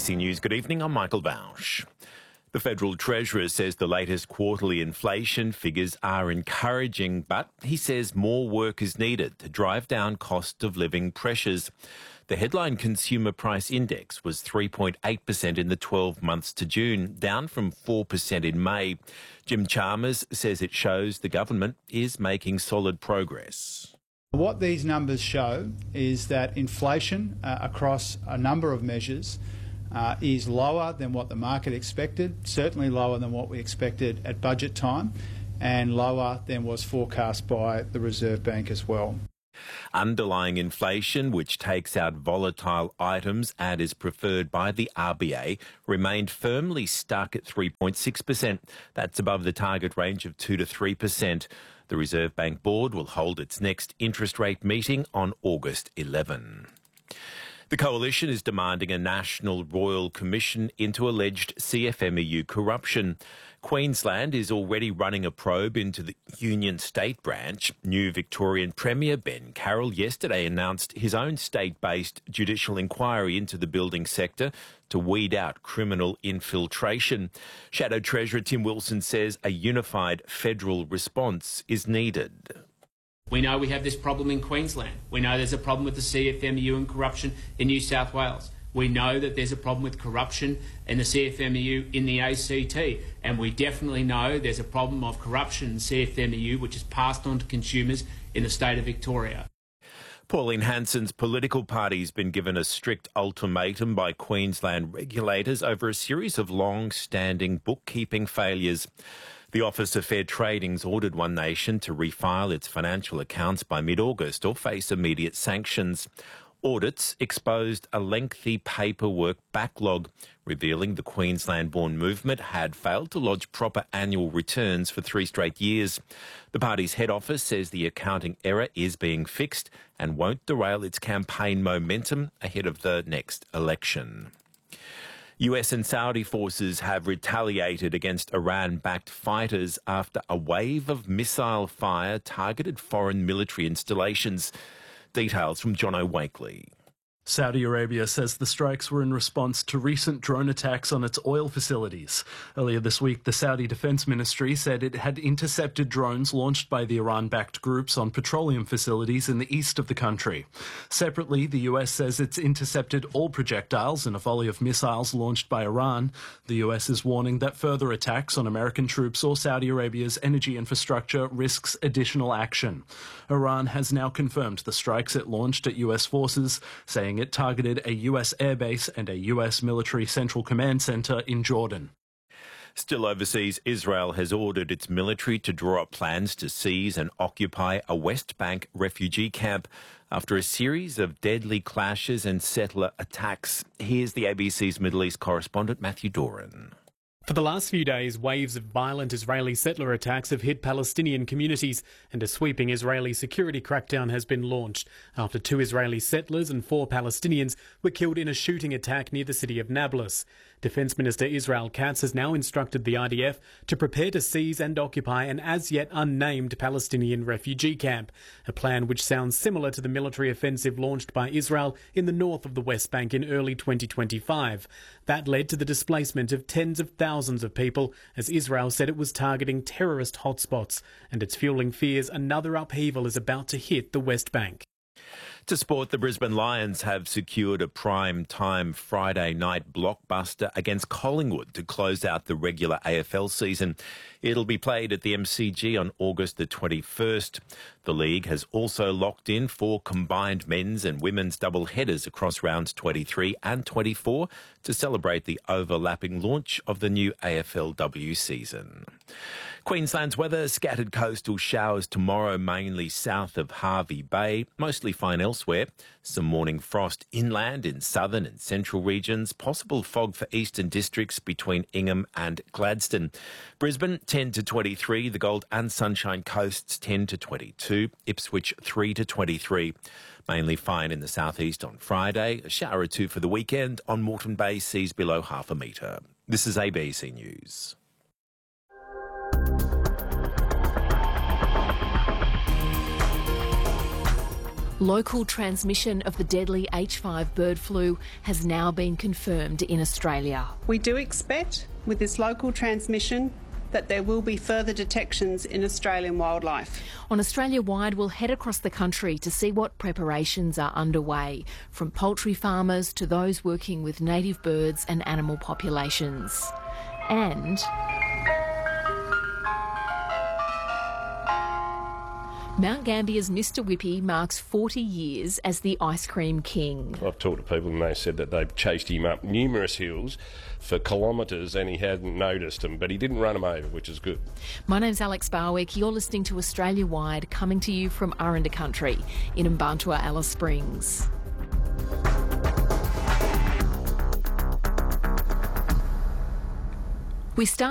ABC News, good evening. I'm Michael Bausch. The Federal Treasurer says the latest quarterly inflation figures are encouraging, but he says more work is needed to drive down cost of living pressures. The headline Consumer Price Index was 3.8% in the 12 months to June, down from 4% in May. Jim Chalmers says it shows the government is making solid progress. What these numbers show is that inflation across a number of measures is lower than what the market expected, certainly lower than what we expected at budget time, and lower than was forecast by the Reserve Bank as well. Underlying inflation, which takes out volatile items and is preferred by the RBA, remained firmly stuck at 3.6%. That's above the target range of 2 to 3%. The Reserve Bank Board will hold its next interest rate meeting on August 11. The Coalition is demanding a national royal commission into alleged CFMEU corruption. Queensland is already running a probe into the Union State branch. New Victorian Premier Ben Carroll yesterday announced his own state-based judicial inquiry into the building sector to weed out criminal infiltration. Shadow Treasurer Tim Wilson says a unified federal response is needed. We know we have this problem in Queensland. We know there's a problem with the CFMEU and corruption in New South Wales. We know that there's a problem with corruption in the CFMEU in the ACT. And we definitely know there's a problem of corruption in CFMEU which is passed on to consumers in the state of Victoria. Pauline Hanson's political party has been given a strict ultimatum by Queensland regulators over a series of long-standing bookkeeping failures. The Office of Fair Trading's ordered One Nation to refile its financial accounts by mid-August or face immediate sanctions. Audits exposed a lengthy paperwork backlog, revealing the Queensland-born movement had failed to lodge proper annual returns for 3 straight years. The party's head office says the accounting error is being fixed and won't derail its campaign momentum ahead of the next election. US and Saudi forces have retaliated against Iran-backed fighters after a wave of missile fire targeted foreign military installations. Details from John O'Wakely. Saudi Arabia says the strikes were in response to recent drone attacks on its oil facilities. Earlier this week, the Saudi Defense Ministry said it had intercepted drones launched by the Iran-backed groups on petroleum facilities in the east of the country. Separately, the US says it's intercepted all projectiles in a volley of missiles launched by Iran. The US is warning that further attacks on American troops or Saudi Arabia's energy infrastructure risks additional action. Iran has now confirmed the strikes it launched at US forces, saying it targeted a US airbase and a US military central command centre in Jordan. Still overseas, Israel has ordered its military to draw up plans to seize and occupy a West Bank refugee camp after a series of deadly clashes and settler attacks. Here's the ABC's Middle East correspondent Matthew Doran. For the last few days, waves of violent Israeli settler attacks have hit Palestinian communities, and a sweeping Israeli security crackdown has been launched after 2 Israeli settlers and 4 Palestinians were killed in a shooting attack near the city of Nablus. Defence Minister Israel Katz has now instructed the IDF to prepare to seize and occupy an as-yet unnamed Palestinian refugee camp, a plan which sounds similar to the military offensive launched by Israel in the north of the West Bank in early 2025. That led to the displacement of tens of thousands of people, as Israel said it was targeting terrorist hotspots, and it's fuelling fears another upheaval is about to hit the West Bank. To sport, the Brisbane Lions have secured a prime-time Friday night blockbuster against Collingwood to close out the regular AFL season. It'll be played at the MCG on August the 21st. The league has also locked in 4 combined men's and women's double headers across rounds 23 and 24 to celebrate the overlapping launch of the new AFLW season. Queensland's weather, scattered coastal showers tomorrow, mainly south of Hervey Bay, mostly fine elsewhere. Some morning frost inland in southern and central regions, possible fog for eastern districts between Ingham and Gladstone. Brisbane 10 to 23, the Gold and Sunshine Coasts 10 to 22, Ipswich 3 to 23. Mainly fine in the southeast on Friday, a shower or 2 for the weekend. On Moreton Bay, seas below half a metre. This is ABC News. Local transmission of the deadly H5 bird flu has now been confirmed in Australia. We do expect, with this local transmission, that there will be further detections in Australian wildlife. On Australia-wide, we'll head across the country to see what preparations are underway, from poultry farmers to those working with native birds and animal populations. And Mount Gambier's Mr Whippy marks 40 years as the ice cream king. I've talked to people and they said that they've chased him up numerous hills for kilometres and he hadn't noticed them, but he didn't run them over, which is good. My name's Alex Barwick. You're listening to Australia-wide, coming to you from Aranda Country in Mbantua, Alice Springs. We start